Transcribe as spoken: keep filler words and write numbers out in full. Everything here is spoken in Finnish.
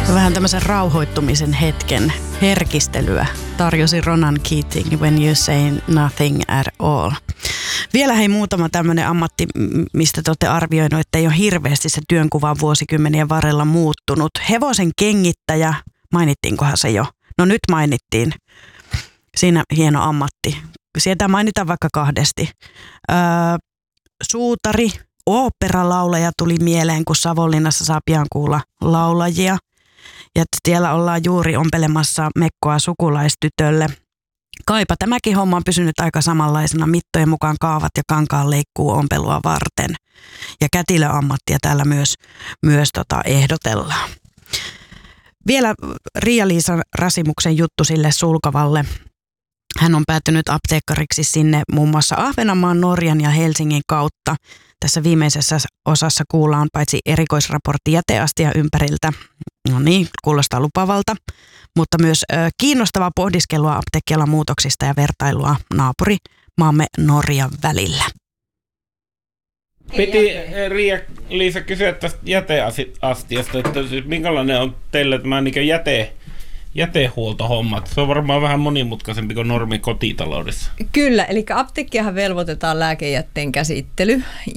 Vähän tämmöisen rauhoittumisen hetken herkistelyä tarjosi Ronan Keating, When You Say Nothing at All. Vielä hei muutama tämmöinen ammatti, mistä te olette arvioinut, että ei ole hirveästi se työnkuva vuosikymmenien varrella muuttunut. Hevosen kengittäjä, mainittiinkohan se jo? No nyt mainittiin. Siinä hieno ammatti. Sieltä mainitaan vaikka kahdesti. Öö, suutari, oopperalaulaja tuli mieleen, kun Savonlinnassa saa pian kuulla laulajia. Ja siellä ollaan juuri ompelemassa mekkoa sukulaistytölle. Kaipa tämäkin homma on pysynyt aika samanlaisena, mittojen mukaan kaavat ja kankaan leikkuu ompelua varten. Ja kätilöammattia täällä myös, myös tota ehdotellaan. Vielä Riia-Liisa Rasimuksen juttu sille Sulkavalle. Hän on päätynyt apteekkariksi sinne muun muassa Ahvenanmaan, Norjan ja Helsingin kautta. Tässä viimeisessä osassa kuullaan paitsi erikoisraportti jäteastia ympäriltä. No niin, kuulostaa lupavalta, mutta myös ö, kiinnostavaa pohdiskelua apteekkialan muutoksista ja vertailua naapuri maamme Norjan välillä. Piti Riia-Liisa kysyä tästä jäteastiasta, että siis minkälainen on teille tämä niin jäte, jätehuoltohommat? Se on varmaan vähän monimutkaisempi kuin normi kotitaloudessa. Kyllä, eli apteekkiahan velvoitetaan lääkejätteen käsittely